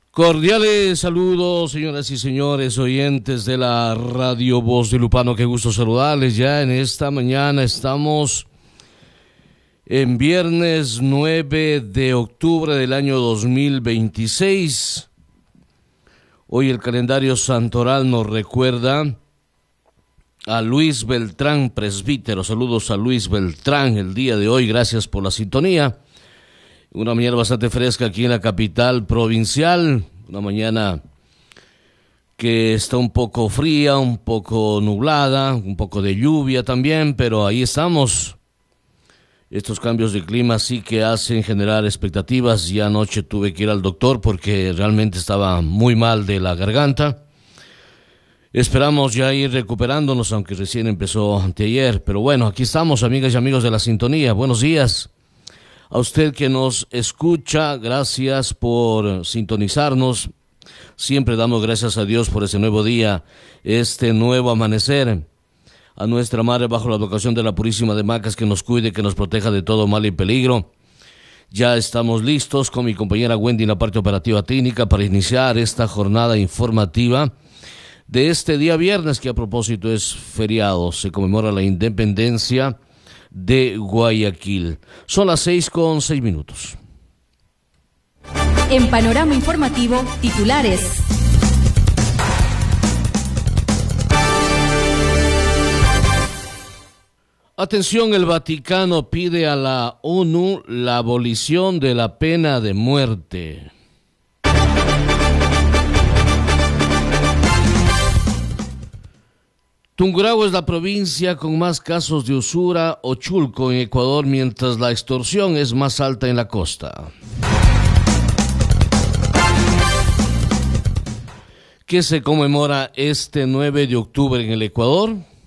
Cordiales saludos, señoras y señores oyentes de la Radio Voz de Lupano. Qué gusto saludarles. Ya en esta mañana estamos en viernes 9 de octubre del año 2026. Hoy el calendario santoral nos recuerda a Luis Beltrán, presbítero. Saludos a Luis Beltrán el día de hoy. Gracias por la sintonía. Una mañana bastante fresca aquí en la capital provincial, una mañana que está un poco fría, un poco nublada, un poco de lluvia también, pero ahí estamos. Estos cambios de clima sí que hacen generar expectativas. Ya anoche tuve que ir al doctor porque realmente estaba muy mal de la garganta. Esperamos ya ir recuperándonos, aunque recién empezó anteayer, pero bueno, aquí estamos, amigas y amigos de la sintonía. Buenos días. A usted que nos escucha, gracias por sintonizarnos. Siempre damos gracias a Dios por este nuevo día, este nuevo amanecer. A nuestra Madre bajo la advocación de la Purísima de Macas, que nos cuide, que nos proteja de todo mal y peligro. Ya estamos listos con mi compañera Wendy en la parte operativa técnica para iniciar esta jornada informativa de este día viernes, que a propósito es feriado, se conmemora la independencia de Guayaquil. Son las 6:06. En Panorama Informativo, titulares. Atención, el Vaticano pide a la ONU la abolición de la pena de muerte. Tungurahua es la provincia con más casos de usura o chulco en Ecuador, mientras la extorsión es más alta en la costa. ¿Qué se conmemora este 9 de octubre en el Ecuador?